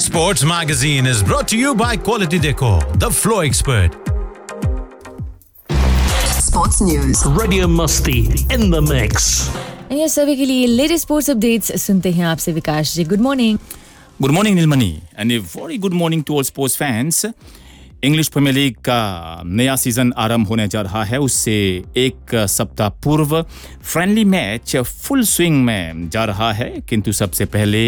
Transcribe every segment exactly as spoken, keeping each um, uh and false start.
Sports Magazine is brought to you by Quality Decor, the Flow Expert. Sports News. Radio Musti in the mix. ये सभी के लिए latest sports updates सुनते हैं आपसे विकास जी. Good morning. Good morning Neelmani and a very good morning to all sports fans. English premiere league का नया season आरंभ होने जा रहा है. उससे एक सप्ताह पूर्व फ्रेंडली मैच फुल स्विंग में जा रहा है, किंतु सबसे पहले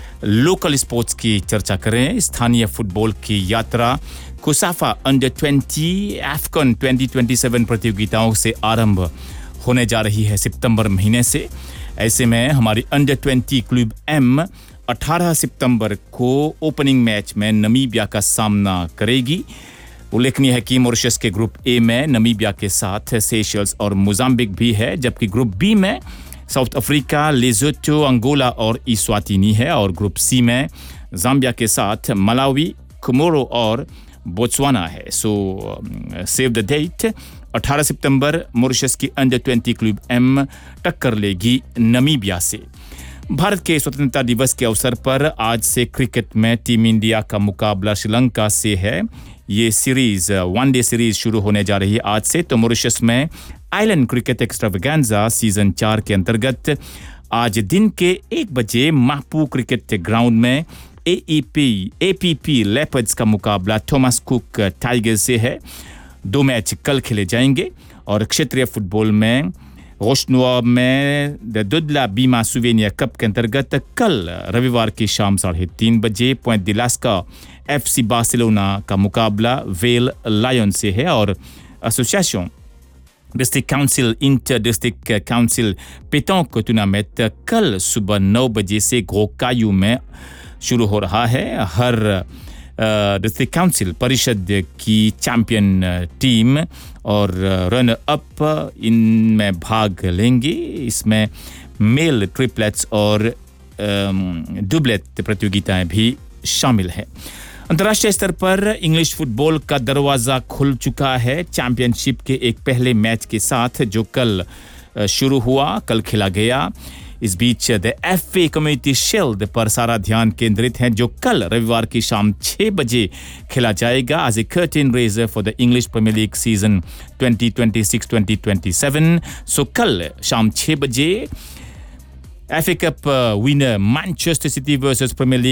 लोकल स्पोर्ट्स की चर्चा करें. स्थानीय फुटबॉल की यात्रा कुसाफा under twenty Afcon twenty twenty seven प्रतियोगिताओं से आरंभ होने जा रही है सितंबर महीने से. ऐसे में हमारी अंडर ट्वेंटी क्लब एम अठारह सितंबर को ओपनिंग मैच में नमीबिया का सामना करेगी. उल्लेखनीय है कि मॉरिशस के ग्रुप ए में नमीबिया के साथ सेशल्स और मोजाम्बिक भी है, जबकि ग्रुप बी में साउथ अफ्रीका, लेसोटो, अंगोला और इस्वातिनी है, और ग्रुप सी में जाम्बिया के साथ मलावी, कोमोरो और बोत्सवाना है. सो सेव द डेट, अठारह सितंबर मॉरिशस की अंडर ट्वेंटी क्लब एम टक्कर लेगी नमीबिया से. भारत के स्वतंत्रता दिवस के अवसर पर आज से क्रिकेट में टीम इंडिया का मुकाबला श्रीलंका से है. ये सीरीज वनडे सीरीज शुरू होने जा रही है आज से. तो मॉरिशस में आइलैंड क्रिकेट एक्स्ट्रावेगेंजा सीजन चार के अंतर्गत आज दिन के एक बजे मापू क्रिकेट ग्राउंड में एईपी एपीपी लेपर्ड्स का मुकाबला थॉमस कुक टाइगर्स से है. दो मैच कल खेले जाएंगे. और क्षेत्रीय फुटबॉल में रोशनुआ में द दुदला बीमा सुवेनिया कप के अंतर्गत कल रविवार की शाम साढ़े तीन बजे पॉइंट दिलास्का एफसी बार्सिलोना का मुकाबला वेल लायन से है. और association district council inter district council पेटोंक tournament कल सुबह नौ बजे से गोकायू में शुरू हो रहा है. हर डिस्ट्रिक्ट काउंसिल परिषद की चैंपियन टीम और रनर अप इनमें भाग लेंगे. इसमें मेल ट्रिपलेट्स और डुबलेट प्रतियोगिताएं भी शामिल हैं. अंतर्राष्ट्रीय स्तर पर इंग्लिश फुटबॉल का दरवाजा खुल चुका है चैंपियनशिप के एक पहले मैच के साथ, जो कल शुरू हुआ, कल खेला गया. इस बीच द एफए कम्युनिटी शील्ड पर सारा ध्यान केंद्रित है, जो कल रविवार की शाम छह बजे खेला जाएगा as a curtain razor for the English premiere league season twenty twenty six twenty twenty seven. सो कल शाम छह बजे FA cup winner Manchester city versus premiere league